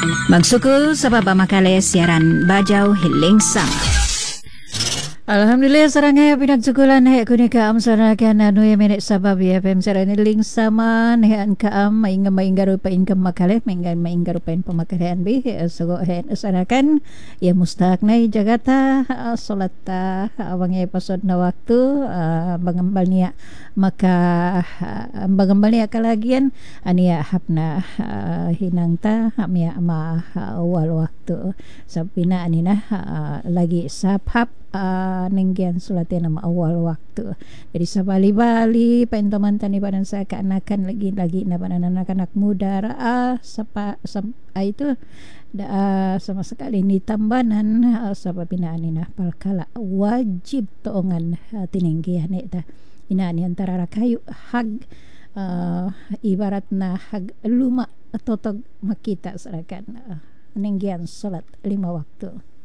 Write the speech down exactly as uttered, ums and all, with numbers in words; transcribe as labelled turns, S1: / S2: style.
S1: Magsukul sa papamakali siaran Bajau Hiling Sama.
S2: Alhamdulillah sarangnya pinagsukulan he kuning kaam sarakan anu ya minit sabab ya F M sarang Hiling Sama he an kaam mainga mainga rupain ke makale mainga mainga rupain pemakalean bi sugo he sarakan ya mustahak nai jagata salat awang episode na waktu bangambal niya maka bangambal niya kalagian ania hapna hinangta hamia ma awal waktu sabina anina lagi saphap Uh, nenggian sulatin nama awal waktu. Jadi sabali-bali pentoman tani badan saya keanakan lagi-lagi na badan anak-anak muda ah sapa sam, ah, itu da, uh, sama sekali ni tambanan uh, sapa pinaan ina palkala wajib toongan uh, tinenggian eta. Ina ni antara rakayu hag uh, ibarat na hag luma totog makita sarakan uh, nenggian salat lima waktu.